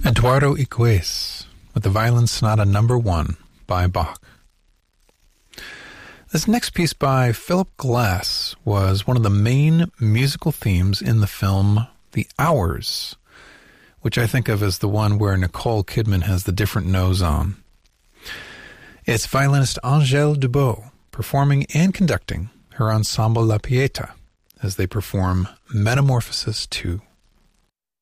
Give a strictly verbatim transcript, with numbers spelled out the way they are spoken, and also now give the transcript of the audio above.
Eduardo Iquez with the Violin Sonata Number One by Bach. This next piece by Philip Glass was one of the main musical themes in the film The Hours, which I think of as the one where Nicole Kidman has the different nose on. It's violinist Angèle Dubot performing and conducting her ensemble La Pieta as they perform Metamorphosis two.